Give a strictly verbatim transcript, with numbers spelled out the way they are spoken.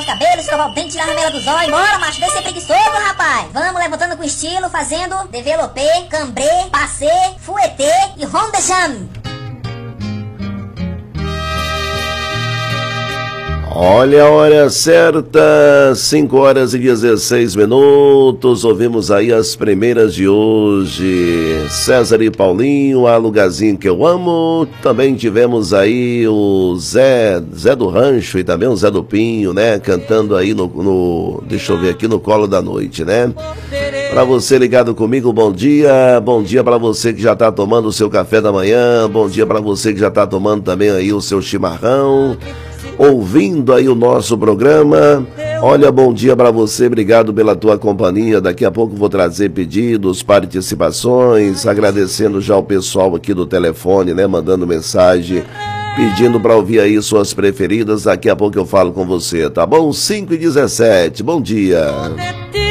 os cabelos, escovar o dente, tirar a remela dos olhos. Bora, macho, deixa ser preguiçoso, rapaz. Vamos levantando com estilo, fazendo développé, cambré, passé, fouetté e rond de chambre. Olha a hora certa, cinco horas e dezesseis minutos, ouvimos aí as primeiras de hoje, César e Paulinho, A Lugarzinho Que Eu Amo, também tivemos aí o Zé, Zé do Rancho e também o Zé do Pinho, né, cantando aí no, no deixa eu ver aqui, no Colo da Noite, né. Para você ligado comigo, bom dia, bom dia para você que já tá tomando o seu café da manhã, bom dia para você que já tá tomando também aí o seu chimarrão, ouvindo aí o nosso programa. Olha, bom dia para você, obrigado pela tua companhia. Daqui a pouco vou trazer pedidos, participações, agradecendo já o pessoal aqui do telefone, né, mandando mensagem, pedindo para ouvir aí suas preferidas. Daqui a pouco eu falo com você, tá bom? cinco e dezessete, bom dia.